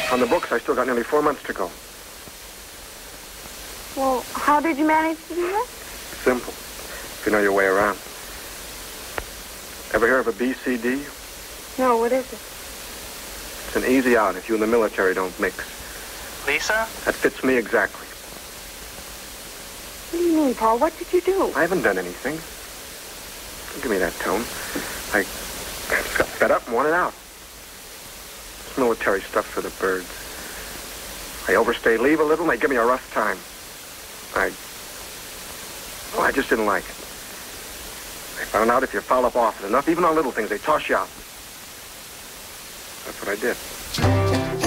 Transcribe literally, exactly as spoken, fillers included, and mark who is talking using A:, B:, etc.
A: On the books, I still got nearly four months to go.
B: Well, how did you manage to do that?
A: Simple. If you know your way around. Ever hear of a B C D?
B: No, what is it?
A: It's an easy out if you and the military don't mix.
C: Lisa?
A: That fits me exactly.
B: What do you mean, Paul? What did you do?
A: I haven't done anything. Don't give me that tone. I just got fed up and wanted out. This military stuff's for the birds. I overstay leave a little and they give me a rough time. I... Well, I just didn't like it. I found out if you foul up often enough, even on little things, they toss you out. That's what I did.